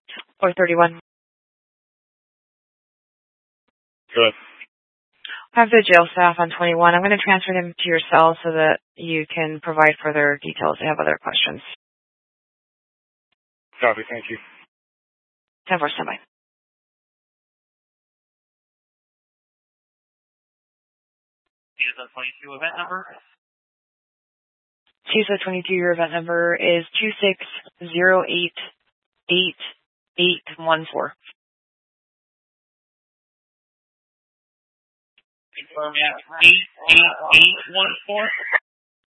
Or 31. Good. I have the jail staff on 21. I'm going to transfer them to your cell so that you can provide further details if you have other questions. Copy. Thank you. 10-4, standby. CSO 22 event number? CSO 22, your event number is 26088814. Confirm at 88814.